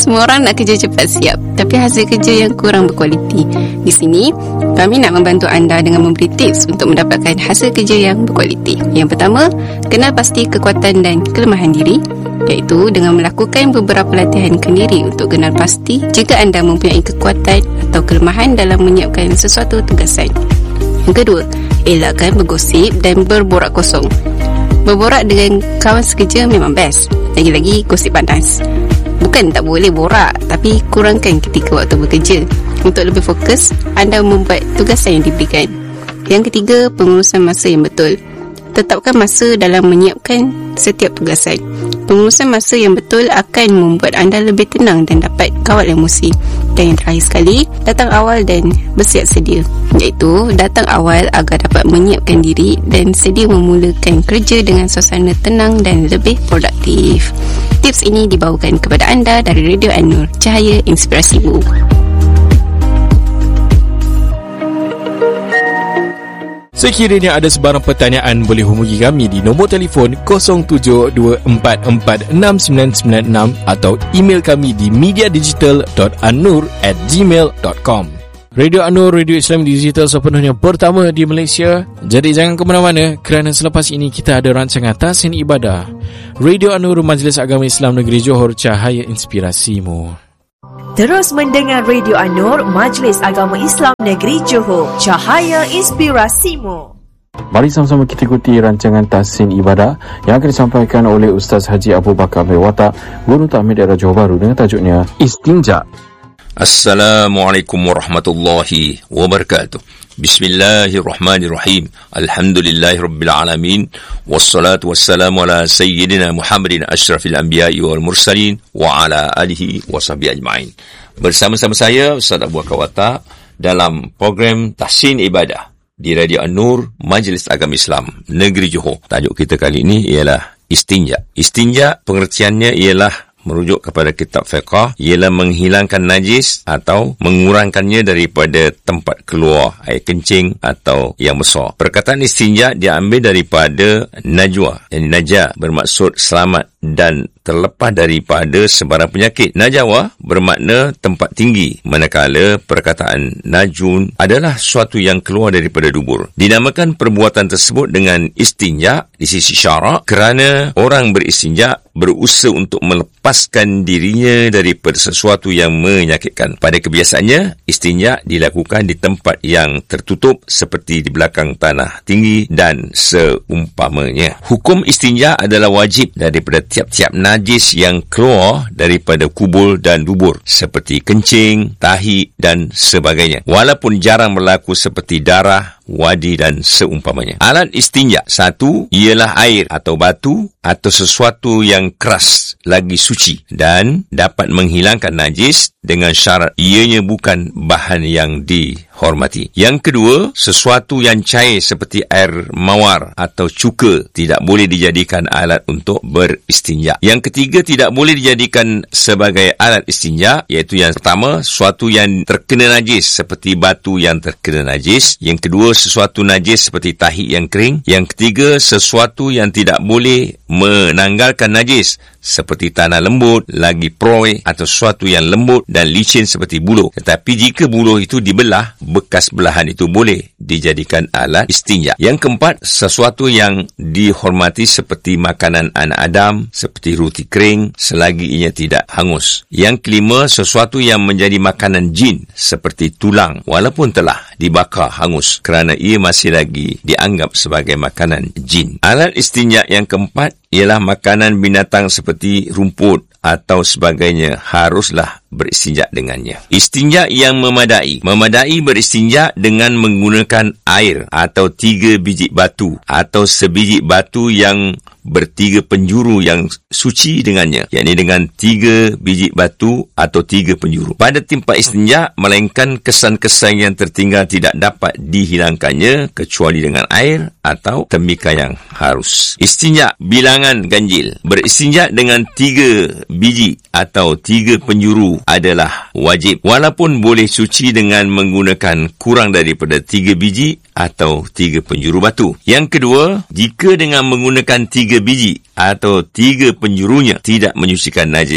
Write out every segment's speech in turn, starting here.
semua orang nak kerja cepat siap, tapi hasil kerja yang kurang berkualiti. Di sini, kami nak membantu anda dengan memberi tips untuk mendapatkan hasil kerja yang berkualiti. Yang pertama, kenal pasti kekuatan dan kelemahan diri, iaitu dengan melakukan beberapa latihan kendiri untuk kenal pasti jika anda mempunyai kekuatan atau kelemahan dalam menyiapkan sesuatu tugasan. Yang kedua, elakkan bergosip dan berborak kosong. Berborak dengan kawan sekerja memang best, lagi-lagi gosip panas. Bukan tak boleh borak, tapi kurangkan ketika waktu bekerja. Untuk lebih fokus, anda membuat tugasan yang diberikan. Yang ketiga, pengurusan masa yang betul. Tetapkan masa dalam menyiapkan setiap tugasan. Pengurusan masa yang betul akan membuat anda lebih tenang dan dapat kawal emosi. Dan yang terakhir sekali, datang awal dan bersiap sedia, iaitu datang awal agar dapat menyiapkan diri dan sedia memulakan kerja dengan suasana tenang dan lebih produktif. Tips ini dibawakan kepada anda dari Radio An-Nur, Cahaya Inspirasimu. Sekiranya ada sebarang pertanyaan, boleh hubungi kami di nombor telefon 0724469996 atau email kami di mediadigital.annur@gmail.com. Radio An-Nur, radio Islam digital sepenuhnya pertama di Malaysia. Jadi jangan ke mana-mana, kerana selepas ini kita ada rancangan Tahsin Ibadah. Radio An-Nur, Majlis Agama Islam Negeri Johor, Cahaya Inspirasimu. Terus mendengar Radio An-Nur, Majlis Agama Islam Negeri Johor, Cahaya Inspirasimu. Mari sama-sama kita ikuti rancangan Tahsin Ibadah yang akan disampaikan oleh Ustaz Haji Abu Bakar Abdul Watak, Guru Takmir Daerah Johor Bahru, dengan tajuknya Istinja. Assalamualaikum warahmatullahi wabarakatuh. Bismillahirrahmanirrahim. Alhamdulillahirrabbilalamin. Wassalatu wassalamu ala sayyidina Muhammadin asyrafil anbiya'i wal mursalin wa ala alihi wa sahbihi ajma'in. Bersama-sama saya Ustaz Abu Bakar Watak dalam program Tahsin Ibadah di Radio An-Nur, Majlis Agama Islam Negeri Johor. Tajuk kita kali ini ialah istinja. Istinja pengertiannya ialah merujuk kepada kitab fiqh, ialah menghilangkan najis atau mengurangkannya daripada tempat keluar air kencing atau yang besar. Perkataan istinja diambil daripada najwa, yang naja bermaksud selamat dan terlepas daripada sebarang penyakit. Najawa bermakna tempat tinggi, manakala perkataan najun adalah sesuatu yang keluar daripada dubur. Dinamakan perbuatan tersebut dengan istinja di sisi syarak kerana orang beristinja berusaha untuk melepaskan dirinya daripada sesuatu yang menyakitkan. Pada kebiasaannya, istinja dilakukan di tempat yang tertutup seperti di belakang tanah tinggi dan seumpamanya. Hukum istinja adalah wajib daripada tiap-tiap najis yang keluar daripada kubul dan dubur seperti kencing, tahi dan sebagainya, walaupun jarang berlaku seperti darah, wadi dan seumpamanya. Alat istinja, satu ialah air atau batu atau sesuatu yang keras lagi suci dan dapat menghilangkan najis dengan syarat ianya bukan bahan yang dihormati. Yang kedua, sesuatu yang cair seperti air mawar atau cuka tidak boleh dijadikan alat untuk beristinja. Yang ketiga, tidak boleh dijadikan sebagai alat istinja, iaitu yang pertama, sesuatu yang terkena najis seperti batu yang terkena najis. Yang kedua, sesuatu najis seperti tahi yang kering. Yang ketiga, sesuatu yang tidak boleh menanggalkan najis seperti tanah lembut, lagi proy atau sesuatu yang lembut dan licin seperti buluh. Tetapi jika buluh itu dibelah, bekas belahan itu boleh dijadikan alat istinja. Yang keempat, sesuatu yang dihormati seperti makanan anak Adam, seperti roti kering, selagi ianya tidak hangus. Yang kelima, sesuatu yang menjadi makanan jin, seperti tulang, walaupun telah dibakar hangus, kerana ia masih lagi dianggap sebagai makanan jin. Alat istinja yang keempat ialah makanan binatang seperti rumput atau sebagainya, haruslah beristinja dengannya. Istinja yang memadai. Memadai beristinja dengan menggunakan air atau 3 biji batu atau sebiji batu yang bertiga penjuru yang suci dengannya, yakni dengan 3 biji batu atau 3 penjuru pada tempat istinja, melainkan kesan-kesan yang tertinggal tidak dapat dihilangkannya kecuali dengan air atau tembikar yang harus. Istinja bilangan ganjil. Beristinja dengan 3 biji atau 3 penjuru adalah wajib, walaupun boleh suci dengan menggunakan kurang daripada 3 biji atau 3 penjuru batu. Yang kedua, jika dengan menggunakan 3 biji atau 3 penjurunya tidak menyucikan najis,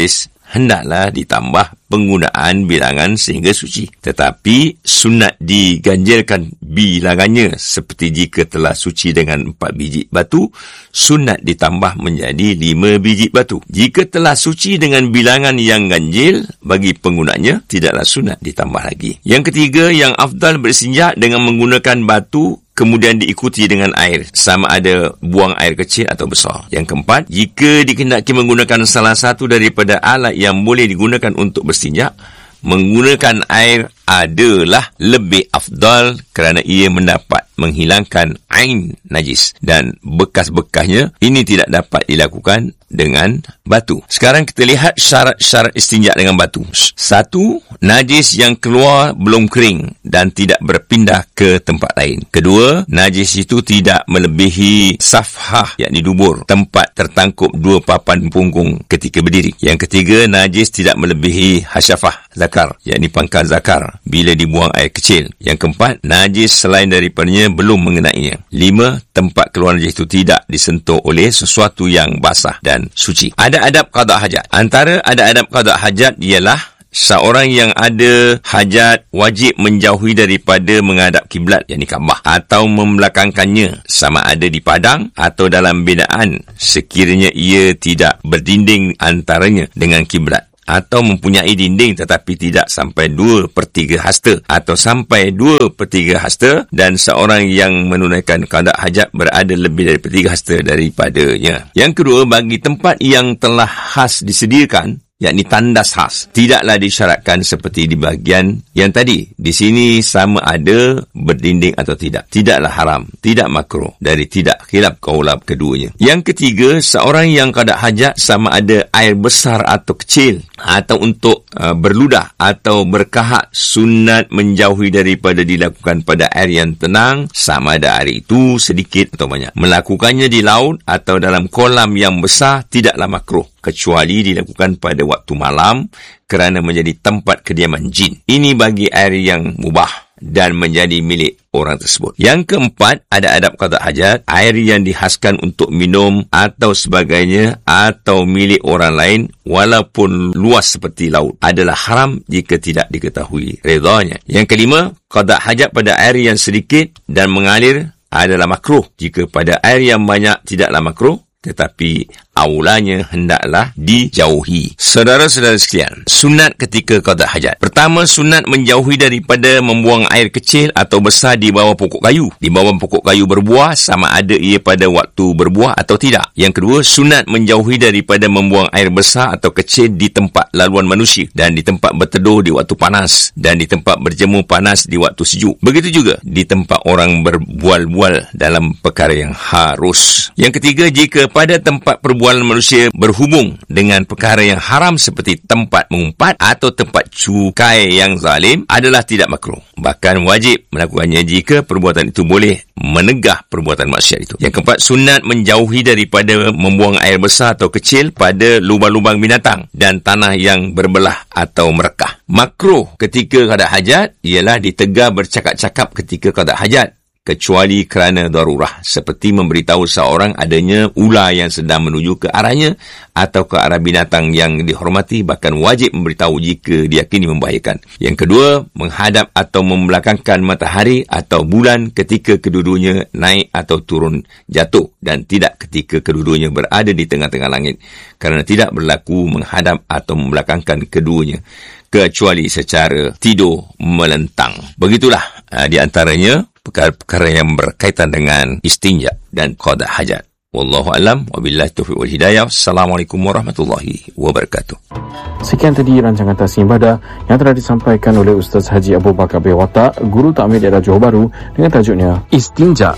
hendaklah ditambah penggunaan bilangan sehingga suci. Tetapi sunat diganjilkan bilangannya, seperti jika telah suci dengan 4 biji batu, sunat ditambah menjadi 5 biji batu. Jika telah suci dengan bilangan yang ganjil bagi penggunanya, tidaklah sunat ditambah lagi. Yang ketiga, yang afdal beristinja dengan menggunakan batu kemudian diikuti dengan air, sama ada buang air kecil atau besar. Yang keempat, jika dikehendaki menggunakan salah satu daripada alat yang boleh digunakan untuk berstinja, menggunakan air adalah lebih afdal kerana ia mendapat menghilangkan ain najis dan bekas-bekasnya. Ini tidak dapat dilakukan dengan batu. Sekarang kita lihat syarat-syarat istinja dengan batu. 1. Najis yang keluar belum kering dan tidak berpindah ke tempat lain. 2. Najis itu tidak melebihi safhah, yakni dubur, tempat tertangkup 2 papan punggung ketika berdiri. Yang 3. Najis tidak melebihi hasyafah zakar, yakni pangkal zakar, bila dibuang air kecil. Yang 4. Najis selain daripadanya belum mengenainya. 5. Tempat keluar najis itu tidak disentuh oleh sesuatu yang basah dan suci. Ada adab qada hajat. Antara ada adab qada hajat ialah seorang yang ada hajat wajib menjauhi daripada menghadap kiblat, yakni Kaabah, atau membelakangkannya, sama ada di padang atau dalam binaan, sekiranya ia tidak berdinding antaranya dengan kiblat, atau mempunyai dinding tetapi tidak sampai 2/3 hasta atau sampai 2/3 hasta, dan seorang yang menunaikan qada hajat berada lebih dari 3 hasta daripadanya. Yang kedua, bagi tempat yang telah khas disediakan, yakni tandas khas, tidaklah disyaratkan seperti di bahagian yang tadi. Di sini sama ada berdinding atau tidak. Tidaklah haram, tidak makruh, dari tidak khilaf qaulab keduanya. Yang ketiga, seorang yang qada hajat sama ada air besar atau kecil, atau untuk berludah atau berkahak, sunat menjauhi daripada dilakukan pada air yang tenang, sama ada air itu sedikit atau banyak. Melakukannya di laut atau dalam kolam yang besar tidaklah makruh, kecuali dilakukan pada waktu malam kerana menjadi tempat kediaman jin. Ini bagi air yang mubah dan menjadi milik orang tersebut. Yang keempat, ada adab qada hajat. Air yang dihaskan untuk minum atau sebagainya atau milik orang lain, walaupun luas seperti laut, adalah haram jika tidak diketahui redanya. Yang kelima, qada hajat pada air yang sedikit dan mengalir adalah makruh. Jika pada air yang banyak tidaklah makruh, tetapi aulanya hendaklah dijauhi. Saudara-saudara sekalian, sunat ketika qada hajat. Pertama, sunat menjauhi daripada membuang air kecil atau besar di bawah pokok kayu. Di bawah pokok kayu berbuah, sama ada ia pada waktu berbuah atau tidak. Yang kedua, sunat menjauhi daripada membuang air besar atau kecil di tempat laluan manusia, dan di tempat berteduh di waktu panas, dan di tempat berjemur panas di waktu sejuk. Begitu juga di tempat orang berbual-bual dalam perkara yang harus. Yang ketiga, jika pada tempat perbualan manusia berhubung dengan perkara yang haram seperti tempat mengumpat atau tempat cukai yang zalim, adalah tidak makruh. Bahkan wajib melakukannya jika perbuatan itu boleh menegah perbuatan maksiat itu. Yang keempat, sunat menjauhi daripada membuang air besar atau kecil pada lubang-lubang binatang dan tanah yang berbelah atau merekah. Makruh ketika qada hajat ialah ditegar bercakap-cakap ketika qada hajat, kecuali kerana darurah, seperti memberitahu seorang adanya ular yang sedang menuju ke arahnya atau ke arah binatang yang dihormati, bahkan wajib memberitahu jika diyakini membahayakan. Yang kedua, menghadap atau membelakangkan matahari atau bulan ketika kedua-duanya naik atau turun jatuh, dan tidak ketika kedua-duanya berada di tengah-tengah langit, kerana tidak berlaku menghadap atau membelakangkan keduanya, kecuali secara tidur melentang. Begitulah di antaranya perkara-perkara yang berkaitan dengan istinja dan qada hajat. Wallahu a'lam, wabillahi taufiq wal hidayah. Assalamualaikum warahmatullahi wabarakatuh. Sekian tadi rancangan Tasnim Ibadah yang telah disampaikan oleh Ustaz Haji Abu Bakar bin Watak, Guru Takmir Daerah Johor Bahru, dengan tajuknya Istinja.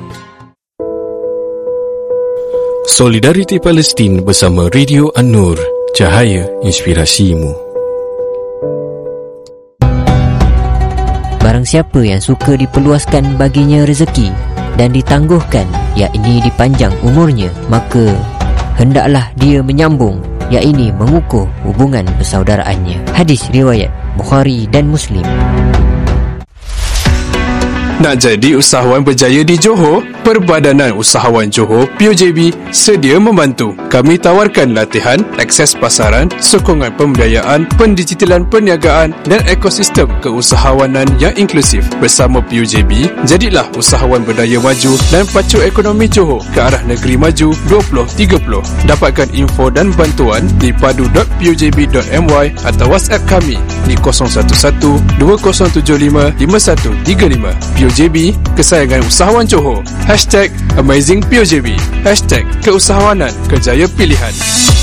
Solidariti Palestin bersama Radio An-Nur, cahaya inspirasimu. Barang siapa yang suka diperluaskan baginya rezeki dan ditangguhkan, yakni dipanjang umurnya, maka hendaklah dia menyambung, yakni mengukuh hubungan persaudaraannya. Hadis riwayat Bukhari dan Muslim. Nak jadi usahawan berjaya di Johor? Perbadanan Usahawan Johor PUJB sedia membantu. Kami tawarkan latihan, akses pasaran, sokongan pembiayaan, pendigitalan perniagaan dan ekosistem keusahawanan yang inklusif. Bersama PUJB, jadilah usahawan berdaya maju dan pacu ekonomi Johor ke arah negeri maju 2030. Dapatkan info dan bantuan di padu.pujb.my atau WhatsApp kami di 011-2075-5135. PUJB, kesayangan usahawan Johor. #AmazingPUJB. #Keusahawanan Kerjaya Pilihan.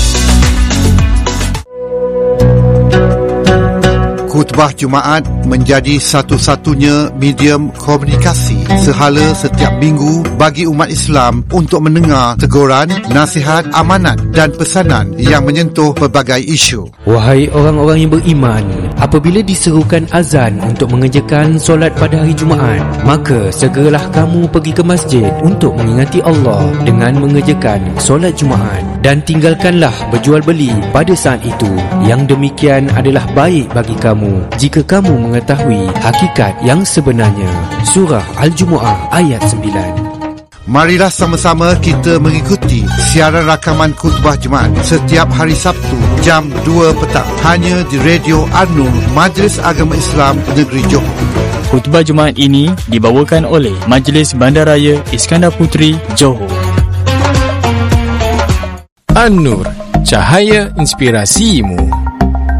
Khutbah Jumaat menjadi satu-satunya medium komunikasi sehala setiap minggu bagi umat Islam untuk mendengar teguran, nasihat, amanat dan pesanan yang menyentuh pelbagai isu. Wahai orang-orang yang beriman, apabila diserukan azan untuk mengerjakan solat pada hari Jumaat, maka segeralah kamu pergi ke masjid untuk mengingati Allah dengan mengerjakan solat Jumaat, dan tinggalkanlah berjual beli pada saat itu. Yang demikian adalah baik bagi kamu jika kamu mengetahui hakikat yang sebenarnya. Surah Al-Jumu'ah ayat 9. Marilah sama-sama kita mengikuti siaran rakaman khutbah Jumaat setiap hari Sabtu jam 2 petang hanya di Radio An-Nur Majlis Agama Islam Negeri Johor. Khutbah Jumaat ini dibawakan oleh Majlis Bandaraya Iskandar Puteri Johor. An-Nur, cahaya inspirasimu.